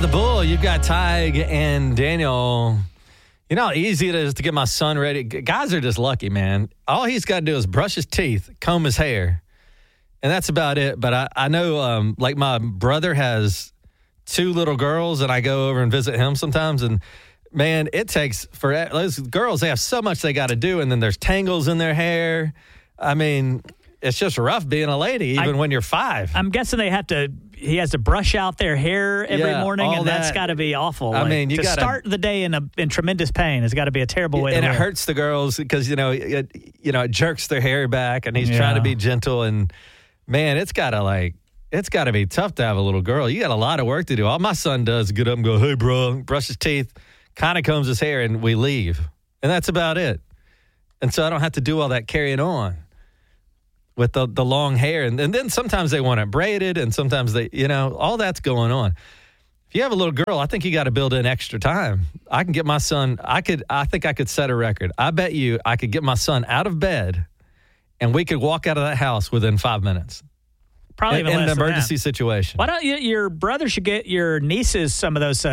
The Bull, you've got Tig and Daniel. You know how easy it is to get my son ready? Guys are just lucky, man. All he's got to do is brush his teeth, comb his hair, and that's about it. But I know, like my brother has 2 little girls, and I go over and visit him sometimes, and man, it takes forever. Those girls, they have so much they got to do, and then there's tangles in their hair. I mean, it's just rough being a lady, even when you're 5. I'm guessing he has to brush out their hair every morning, and that's got to be awful. I mean, you start the day in tremendous pain has got to be a terrible way to live. And it hurts the girls because, it jerks their hair back, and he's trying to be gentle. And, man, it's got to be tough to have a little girl. You got a lot of work to do. All my son does is get up and go, hey, bro, brush his teeth, kind of combs his hair, and we leave. And that's about it. And so I don't have to do all that carrying on with the long hair. And then sometimes they want it braided, and sometimes all that's going on. If you have a little girl, I think you got to build in extra time. I can get my son, I think I could set a record. I bet you I could get my son out of bed, and we could walk out of that house within 5 minutes. Probably even less in an emergency situation. Why don't your brother should get your nieces some of those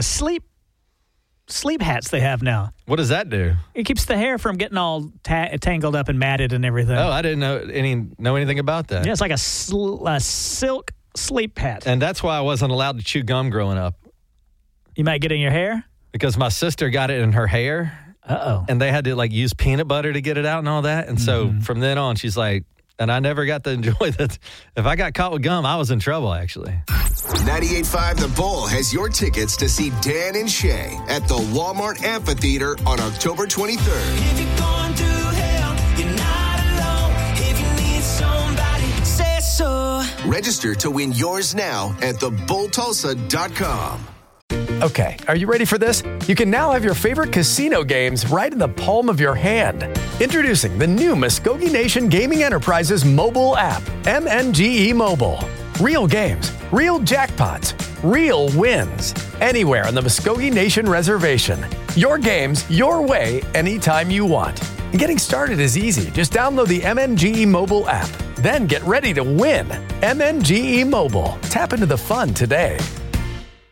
sleep hats they have now? What does that do? It keeps the hair from getting all tangled up and matted and everything. Oh, I didn't know anything about that. Yeah, it's like a silk sleep hat. And that's why I wasn't allowed to chew gum growing up. You might get it in your hair? Because my sister got it in her hair. Uh-oh. And they had to use peanut butter to get it out and all that. And so from then on, she's like, and I never got to enjoy that. If I got caught with gum, I was in trouble, actually. 98.5 The Bull has your tickets to see Dan and Shay at the Walmart Amphitheater on October 23rd. If you're going through hell, you're not alone. If you need somebody, say so. Register to win yours now at thebulltulsa.com. Okay, are you ready for this? You can now have your favorite casino games right in the palm of your hand. Introducing the new Muskogee Nation Gaming Enterprises mobile app, MNGE Mobile. Real games, real jackpots, real wins. Anywhere on the Muskogee Nation Reservation. Your games, your way, anytime you want. And getting started is easy. Just download the MNGE Mobile app. Then get ready to win. MNGE Mobile. Tap into the fun today.